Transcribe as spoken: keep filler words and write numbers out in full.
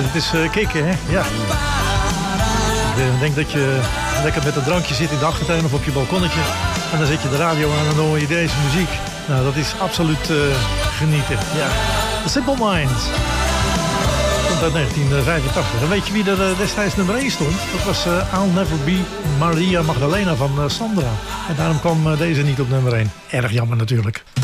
het is uh, kicken, hè? Ja. Ik denk dat je lekker met een drankje zit in de achtertuin of op je balkonnetje. En dan zet je de radio aan en dan hoor je deze muziek. Nou, dat is absoluut uh, genieten. Ja. The Simple Minds. Komt uit negentien vijfentachtig. En weet je wie er uh, destijds nummer één stond? Dat was uh, I'll Never Be Maria Magdalena van uh, Sandra. En daarom kwam uh, deze niet op nummer één. Erg jammer natuurlijk.